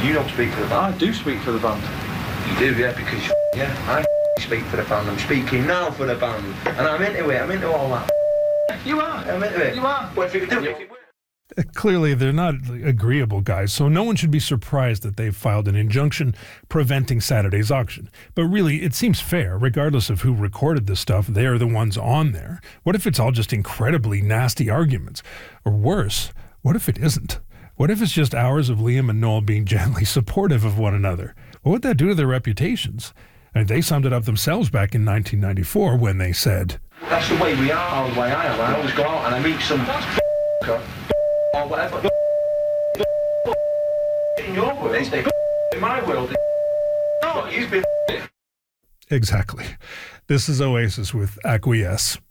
You don't speak for the band. I do speak for the band. You do, yeah, because I speak for the band. I'm speaking now for the band, and I'm into it. I'm into all that. You are. I'm into it. You are. Well, if you do it. Clearly, they're not agreeable guys, so no one should be surprised that they've filed an injunction preventing Saturday's auction. But really, it seems fair, regardless of who recorded this stuff, they're the ones on there. What if it's all just incredibly nasty arguments? Or worse, what if it isn't? What if it's just hours of Liam and Noel being gently supportive of one another? What would that do to their reputations? And they summed it up themselves back in 1994 when they said, "That's the way we are, or the way I am. I always go out and I meet some or whatever. In your world, in my world, what you've been." Exactly. This is Oasis with Acquiesce.